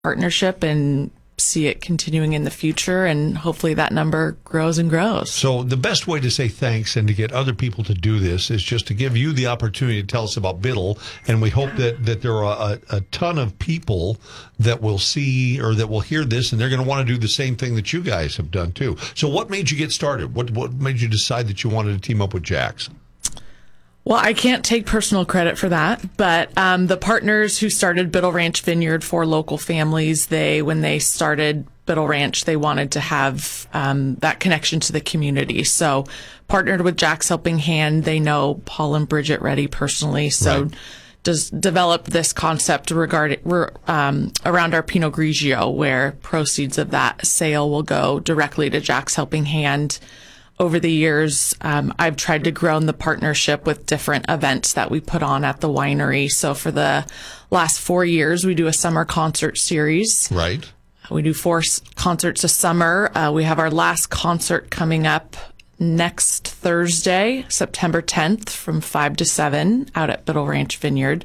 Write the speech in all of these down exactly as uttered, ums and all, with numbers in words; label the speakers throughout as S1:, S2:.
S1: partnership and see it continuing in the future, and hopefully that number grows and grows.
S2: So the best way to say thanks and to get other people to do this is just to give you the opportunity to tell us about Biddle, and we hope that, that there are a, a ton of people that will see or that will hear this, and they're going to want to do the same thing that you guys have done too. So what made you get started? What what made you decide that you wanted to team up with Jack's?
S1: Well, I can't take personal credit for that, but um, the partners who started Biddle Ranch Vineyard for local families, they, when they started Biddle Ranch, they wanted to have um, that connection to the community. So partnered with Jack's Helping Hand. They know Paul and Bridget Reddy personally. So right. Does develop this concept regarding um, around our Pinot Grigio, where proceeds of that sale will go directly to Jack's Helping Hand. Over the years, um, I've tried to grow the partnership with different events that we put on at the winery. So for the last four years, we do a summer concert series.
S2: Right.
S1: We do four s- concerts a summer. Uh, we have our last concert coming up next Thursday, September tenth, from five to seven out at Biddle Ranch Vineyard.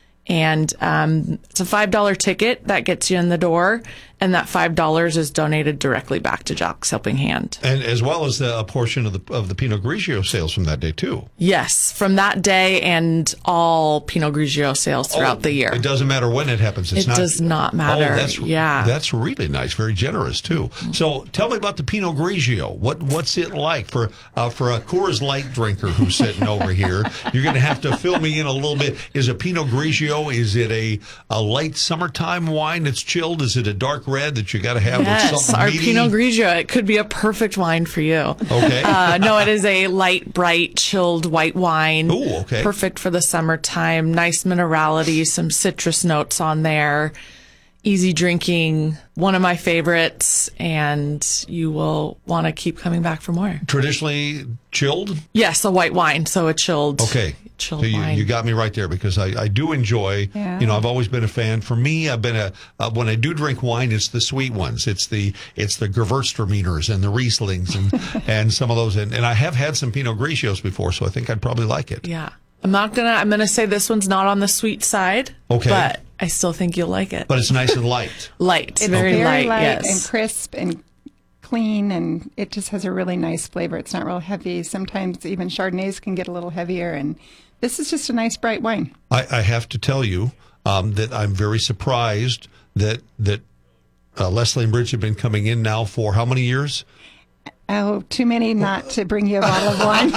S1: And um, it's a five dollar ticket that gets you in the door, and that five dollars is donated directly back to Jack's Helping Hand.
S2: And as well as the, a portion of the of the Pinot Grigio sales from that day, too.
S1: Yes, from that day and all Pinot Grigio sales throughout
S2: oh,
S1: the year.
S2: It doesn't matter when it happens. It's
S1: it
S2: not,
S1: does not matter.
S2: Oh, that's,
S1: yeah.
S2: That's really nice. Very generous, too. So tell me about the Pinot Grigio. What What's it like? For uh, for a Coors Light drinker who's sitting over here, you're going to have to fill me in a little bit. Is a Pinot Grigio, is it a, a light summertime wine that's chilled? Is it a dark red that you got to have
S1: yes,
S2: with something
S1: our
S2: meaty?
S1: Pinot Grigio, it could be a perfect wine for you.
S2: Okay.
S1: Uh, no, it is a light, bright, chilled white wine.
S2: Ooh, okay.
S1: Perfect for the summertime. Nice minerality, some citrus notes on there. Easy drinking, one of my favorites, and you will want to keep coming back for more.
S2: Traditionally chilled?
S1: Yes, a white wine, so a chilled.
S2: Okay.
S1: Chilled
S2: so you,
S1: wine.
S2: you got me right there, because I, I do enjoy,
S3: yeah.
S2: you know, I've always been a fan. For me, I've been a, uh, when I do drink wine, it's the sweet ones. It's the, it's the Gewürztraminers and the Rieslings and, and some of those. And, and I have had some Pinot Grigios before, so I think I'd probably like it.
S1: Yeah. I'm not gonna, I'm gonna say this one's not on the sweet side.
S2: Okay.
S1: But I still think you'll like it.
S2: But it's nice and light.
S1: Light.
S3: It's
S1: very,
S3: very
S1: light,
S3: light
S1: yes.
S3: and crisp and clean, and it just has a really nice flavor. It's not real heavy. Sometimes even Chardonnays can get a little heavier, and this is just a nice bright wine.
S2: I, I have to tell you um, that I'm very surprised that that uh, Leslie and Bridget have been coming in now for how many years?
S3: Oh, too many not to bring you a bottle of wine.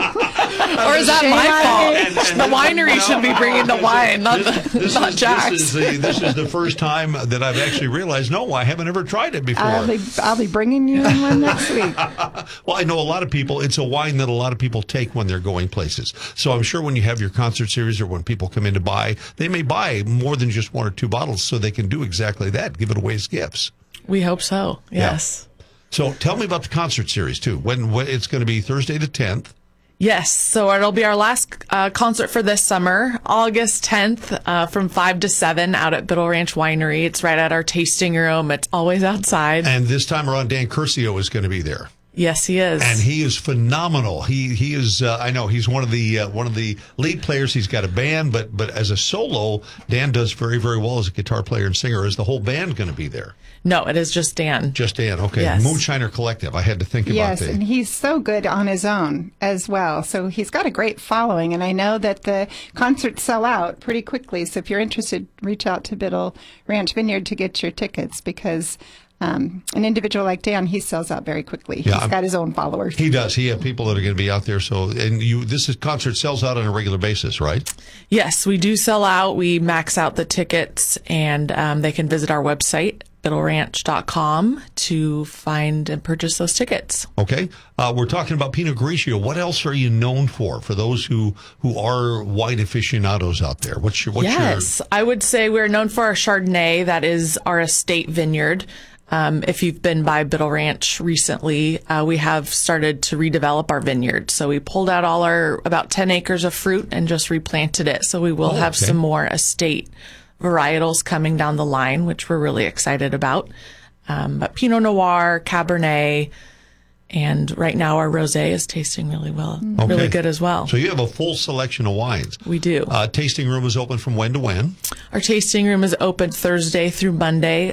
S1: Or is that my fault? And, and the winery should be bringing the wine, not,
S2: this,
S1: the,
S2: this
S1: not
S2: is,
S1: Jack's.
S2: This is, the, this is the first time that I've actually realized, no, I haven't ever tried it before.
S3: I'll be, I'll be bringing you in one next week.
S2: Well, I know a lot of people, it's a wine that a lot of people take when they're going places. So I'm sure when you have your concert series or when people come in to buy, they may buy more than just one or two bottles so they can do exactly that, give it away as gifts.
S1: We hope so, yes.
S2: Yeah. So tell me about the concert series, too. When, when it's going to be Thursday the tenth.
S1: Yes, so it'll be our last uh, concert for this summer, August tenth, uh, from five to seven out at Biddle Ranch Winery. It's right at our tasting room. It's always outside.
S2: And this time around, Dan Curcio is going to be there.
S1: Yes, he is.
S2: And he is phenomenal. He he is. Uh, I know he's one of the uh, one of the lead players. He's got a band, but but as a solo, Dan does very very well as a guitar player and singer. Is the whole band going to be there?
S1: No, it is just Dan.
S2: Just Dan. Okay.
S1: Yes.
S2: Moonshiner Collective. I had to think about
S3: yes,
S2: that.
S3: Yes, and he's so good on his own as well. So he's got a great following, and I know that the concerts sell out pretty quickly. So if you're interested, reach out to Biddle Ranch Vineyard to get your tickets, because Um, an individual like Dan, he sells out very quickly.
S2: Yeah,
S3: He's
S2: I'm,
S3: got his own followers.
S2: He does. He has people that are going to be out there. So, and you, this is concert sells out on a regular basis, right?
S1: Yes, we do sell out. We max out the tickets, and um, they can visit our website, biddle ranch dot com, to find and purchase those tickets.
S2: Okay. Uh, we're talking about Pinot Grigio. What else are you known for, for those who, who are wine aficionados out there? What's your, what's
S1: yes,
S2: your...
S1: I would say we're known for our Chardonnay. That is our estate vineyard. Um, if you've been by Biddle Ranch recently, uh, we have started to redevelop our vineyard. So we pulled out all our about ten acres of fruit and just replanted it. So we will
S2: oh,
S1: have
S2: okay.
S1: some more estate varietals coming down the line, which we're really excited about. Um, but Pinot Noir, Cabernet, And right now our rosé is tasting really well,
S2: Okay.
S1: really good as well.
S2: So you have a full selection of wines.
S1: We do.
S2: Uh, tasting room is open from when to when?
S1: Our tasting room is open Thursday through Monday,